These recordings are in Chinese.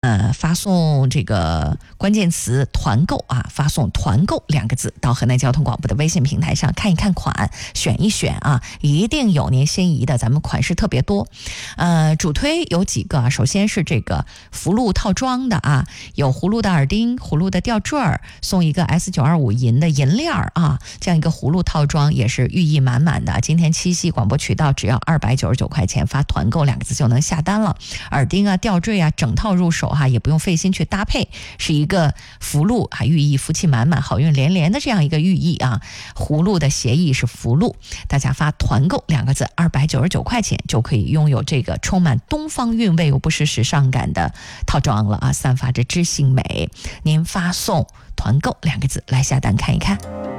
发送这个关键词团购啊，发送团购2个字到河南交通广播的微信平台上，看一看款，选一选啊，一定有您心仪的，咱们款式特别多。主推有几个啊，首先是这个福禄套装的啊，有葫芦的耳钉、葫芦的吊坠儿，送一个 S925 银的银链啊，这样一个葫芦套装也是寓意满满的。今天七夕广播渠道只要299块钱，发团购2个字就能下单了。耳钉啊、吊坠啊，整套入手哈，也不用费心去搭配，是一个福禄，还寓意福气满满、好运连连的这样一个寓意啊。葫芦的谐意是福禄，大家发团购2个字，299块钱就可以拥有这个充满东方韵味又不失时尚感的套装了啊，散发着知性美。您发送团购2个字来下单看一看。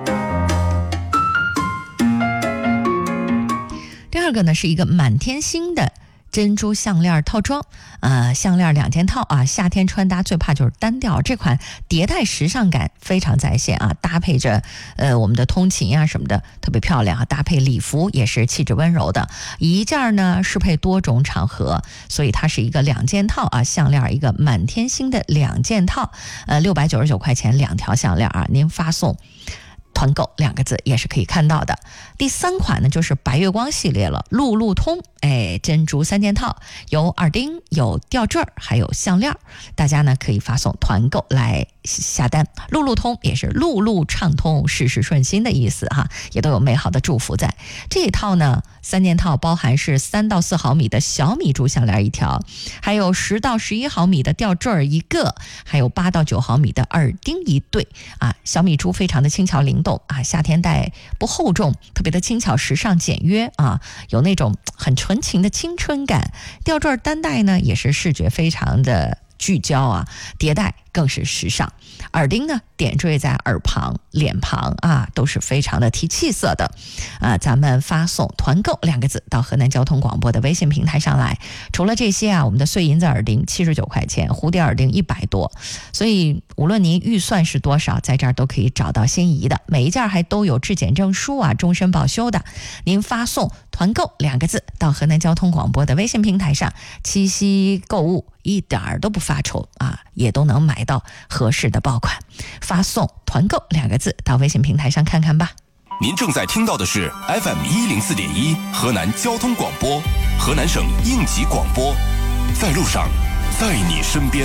第二个呢是一个满天星的珍珠项链套装，项链2件套啊，夏天穿搭最怕就是单调，这款迭代时尚感非常在线啊，搭配着我们的通勤啊什么的特别漂亮啊，搭配礼服也是气质温柔的，一件呢适配多种场合，所以它是一个2件套啊，项链一个满天星的2件套，699块钱2条项链啊，您发送团购2个字也是可以看到的。第3款呢就是白月光系列了，路路通珍珠3件套，有耳钉、有吊坠还有项链，大家呢可以发送团购来下单。路路通也是路路畅通、事事顺心的意思哈，也都有美好的祝福在。这一套呢3件套包含是3到4毫米的小米珠项链1条，还有10到11毫米的吊坠1个，还有8到9毫米的耳钉1对啊。小米珠非常的轻巧灵动啊，夏天戴不厚重，特别的轻巧时尚简约啊，有那种很纯情的青春感。吊坠单戴呢也是视觉非常的聚焦啊，迭代更是时尚。耳钉呢点缀在耳旁、脸庞啊，都是非常的提气色的啊。咱们发送团购2个字到河南交通广播的微信平台上来。除了这些啊，我们的碎银子耳钉79块钱，蝴蝶耳钉100多，所以无论您预算是多少，在这儿都可以找到心仪的，每一件还都有质检证书啊，终身保修的。您发送团购2个字到河南交通广播的微信平台上，七夕购物一点儿都不发愁啊，也都能买到合适的爆款。发送团购2个字到微信平台上看看吧。 您正在听到的是 FM104.1 河南交通广播，河南省应急广播，在路上，在你身边。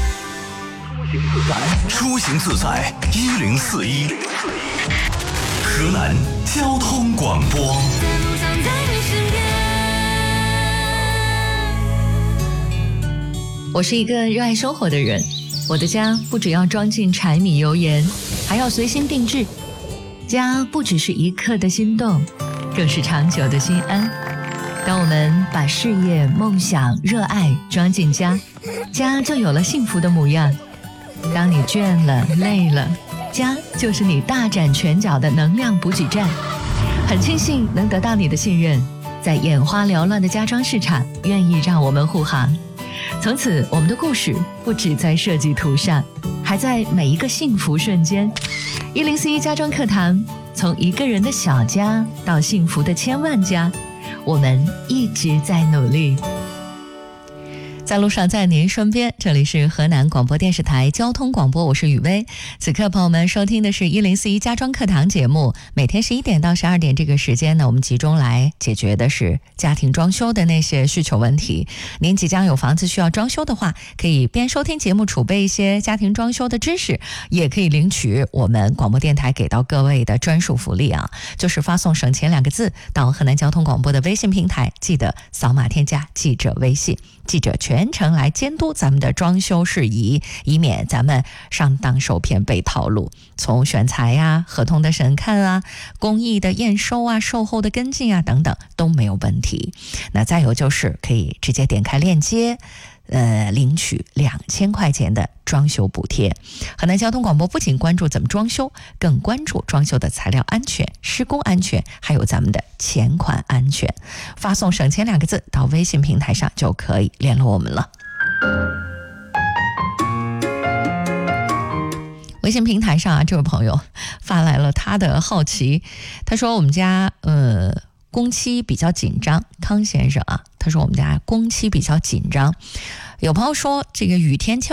出行自在1041，河南交通广播。 我是一个热爱生活的人，我的家不只要装进柴米油盐，还要随心定制。家不只是一刻的心动，更是长久的心安。当我们把事业、梦想、热爱装进家，家就有了幸福的模样。当你倦了、累了，家就是你大展拳脚的能量补给站。很庆幸能得到你的信任，在眼花缭乱的家装市场，愿意让我们护航。从此，我们的故事不只在设计图上，还在每一个幸福瞬间。1041家装课堂，从一个人的小家到幸福的千万家，我们一直在努力。在路上，在您身边，这里是河南广播电视台交通广播，我是雨薇。此刻朋友们收听的是1041家装课堂节目，每天11点到12点这个时间呢，我们集中来解决的是家庭装修的那些需求问题。您即将有房子需要装修的话，可以边收听节目储备一些家庭装修的知识，也可以领取我们广播电台给到各位的专属福利啊，就是发送省钱2个字到河南交通广播的微信平台，记得扫码添加记者微信，记者全程来监督咱们的装修事宜，以免咱们上当受骗被套路。从选材呀、合同的审看啊、工艺的验收啊、售后的跟进啊等等都没有问题。那再有就是可以直接点开链接领取2000块钱的装修补贴。河南交通广播不仅关注怎么装修，更关注装修的材料安全、施工安全，还有咱们的钱款安全。发送省钱2个字到微信平台上就可以联络我们了。微信平台上啊，这位朋友发来了他的好奇，他说我们家工期比较紧张，康先生啊，他说我们家工期比较紧张。有朋友说这个雨天